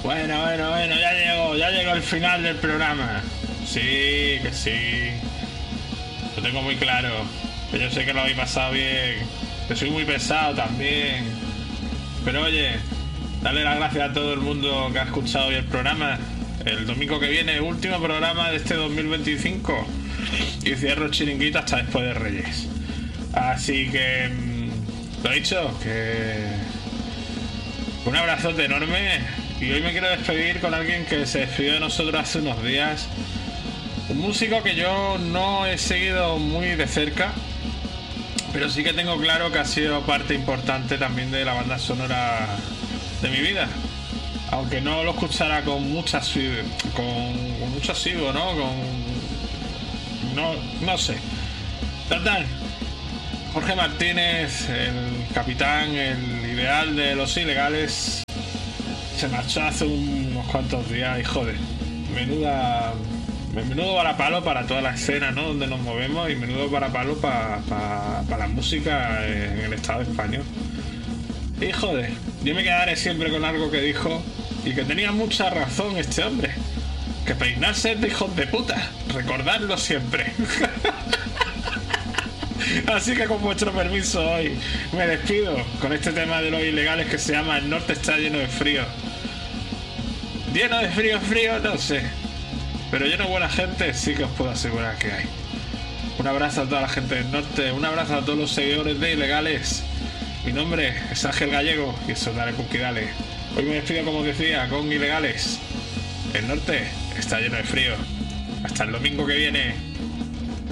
Bueno, ya llegó el final del programa. Sí, que sí. Lo tengo muy claro. Que yo sé que lo habéis pasado bien. Que soy muy pesado también. Pero oye, dale las gracias a todo el mundo que ha escuchado hoy el programa. El domingo que viene, último programa de este 2025. Y cierro el chiringuito hasta después de Reyes. Así que, lo dicho, que un abrazote enorme. Y hoy me quiero despedir con alguien que se despidió de nosotros hace unos días. Un músico que yo no he seguido muy de cerca, pero sí que tengo claro que ha sido parte importante también de la banda sonora de mi vida. Aunque no lo escuchara con mucho asiduo, ¿no? No sé. Total. Jorge Martínez, el capitán, el ideal de Los Ilegales, se marchó hace unos cuantos días y joder, menudo varapalo para toda la escena, ¿no? Donde nos movemos, y menudo varapalo para la música en el Estado español. Y joder, yo me quedaré siempre con algo que dijo y que tenía mucha razón este hombre, que peinarse es de hijos de puta, recordadlo siempre. Así que con vuestro permiso hoy me despido con este tema de Los Ilegales que se llama El Norte está lleno de frío. Lleno de frío, no sé, pero lleno de buena gente sí que os puedo asegurar que hay. Un abrazo a toda la gente del norte, un abrazo a todos los seguidores de Ilegales. Mi nombre es Ángel Gallego y eso Dale Cookie Dale. Hoy me despido, como decía, con Ilegales. El norte está lleno de frío. Hasta el domingo que viene.